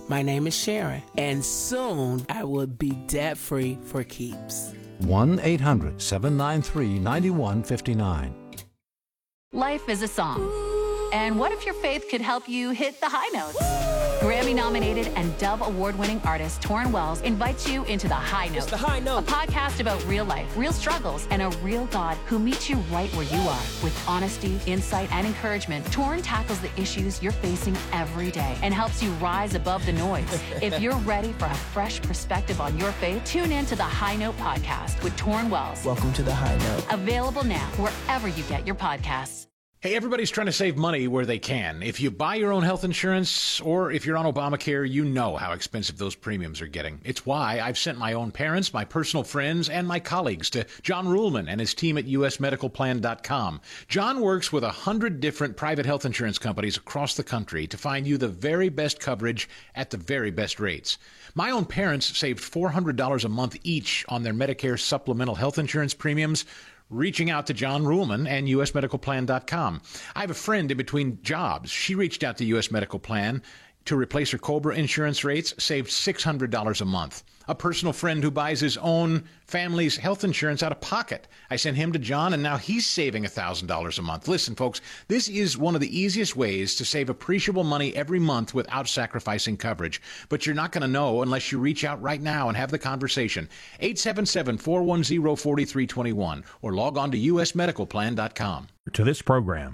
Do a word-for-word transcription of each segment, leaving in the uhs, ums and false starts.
My name is Sharon, and soon I will be debt-free for keeps. one eight hundred seven nine three nine one five nine. Life is a song. And what if your faith could help you hit the high notes? Grammy-nominated and Dove Award-winning artist Torrin Wells invites you into The High Note. It's The High Note. A podcast about real life, real struggles, and a real God who meets you right where you are. With honesty, insight, and encouragement, Torrin tackles the issues you're facing every day and helps you rise above the noise. If you're ready for a fresh perspective on your faith, tune in to The High Note podcast with Torrin Wells. Welcome to The High Note. Available now wherever you get your podcasts. Hey, everybody's trying to save money where they can. If you buy your own health insurance or if you're on Obamacare, you know how expensive those premiums are getting. It's why I've sent my own parents, my personal friends, and my colleagues to John Ruhlman and his team at U S medical plan dot com. John works with a hundred different private health insurance companies across the country to find you the very best coverage at the very best rates. My own parents saved four hundred dollars a month each on their Medicare supplemental health insurance premiums, reaching out to John Ruhlman and U S medical plan dot com. I have a friend in between jobs. She reached out to U S Medical Plan to replace her COBRA insurance rates, saved six hundred dollars a month. A personal friend who buys his own family's health insurance out of pocket. I sent him to John, and now he's saving one thousand dollars a month. Listen, folks, this is one of the easiest ways to save appreciable money every month without sacrificing coverage. But you're not going to know unless you reach out right now and have the conversation. eight seven seven, four one zero, four three two one or log on to U S medical plan dot com. To this program.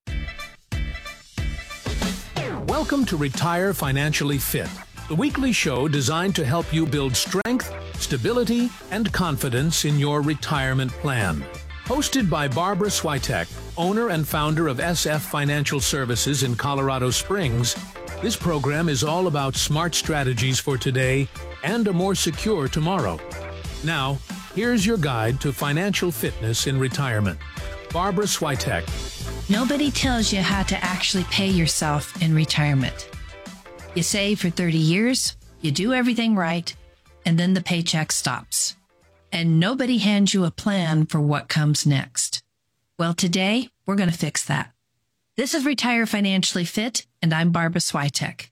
Welcome to Retire Financially Fit, the weekly show designed to help you build strength, stability, and confidence in your retirement plan. Hosted by Barbara Switek, owner and founder of S F Financial Services in Colorado Springs, this program is all about smart strategies for today and a more secure tomorrow. Now, here's your guide to financial fitness in retirement. Barbara Switek. Nobody tells you how to actually pay yourself in retirement. You save for thirty years, you do everything right, and then the paycheck stops. And nobody hands you a plan for what comes next. Well, today, we're going to fix that. This is Retire Financially Fit, and I'm Barbara Switek.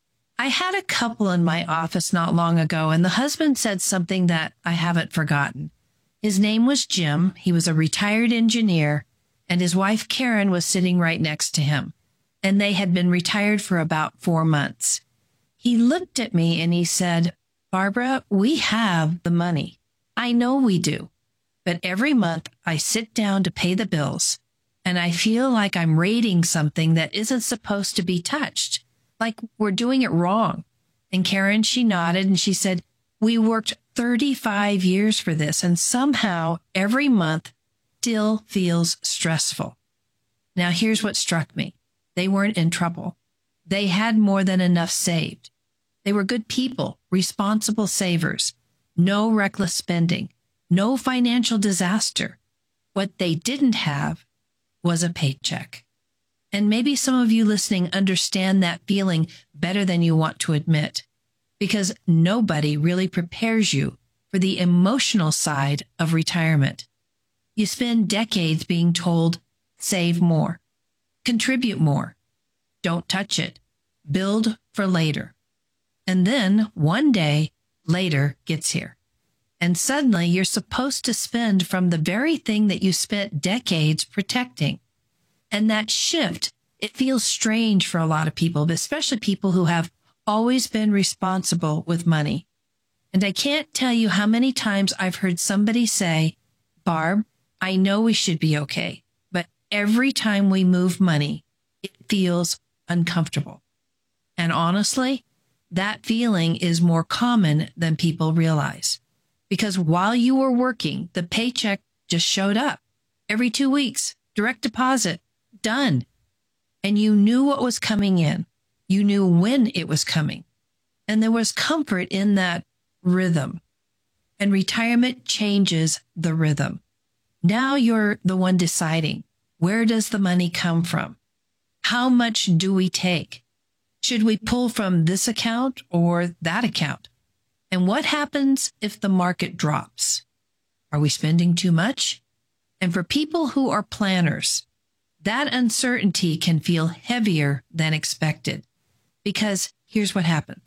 I had a couple in my office not long ago, and the husband said something that I haven't forgotten. His name was Jim. He was a retired engineer, and his wife Karen was sitting right next to him, and they had been retired for about four months. He looked at me and he said, "Barbara, we have the money. I know we do, but every month I sit down to pay the bills, and I feel like I'm raiding something that isn't supposed to be touched, like we're doing it wrong." And Karen, she nodded and she said, "We worked thirty-five years for this, and somehow every month still feels stressful." Now, here's what struck me. They weren't in trouble. They had more than enough saved. They were good people, responsible savers, no reckless spending, no financial disaster. What they didn't have was a paycheck. And maybe some of you listening understand that feeling better than you want to admit, because nobody really prepares you for the emotional side of retirement. You spend decades being told, save more, contribute more, don't touch it, build for later. And then one day later gets here. And suddenly you're supposed to spend from the very thing that you spent decades protecting. And that shift, it feels strange for a lot of people, especially people who have always been responsible with money. And I can't tell you how many times I've heard somebody say, "Barb, I know we should be okay, but every time we move money, it feels uncomfortable." And honestly, that feeling is more common than people realize. Because while you were working, the paycheck just showed up. Every two weeks, direct deposit, done. And you knew what was coming in. You knew when it was coming. And there was comfort in that rhythm. And retirement changes the rhythm. Now you're the one deciding, where does the money come from? How much do we take? Should we pull from this account or that account? And what happens if the market drops? Are we spending too much? And for people who are planners, that uncertainty can feel heavier than expected. Because here's what happens.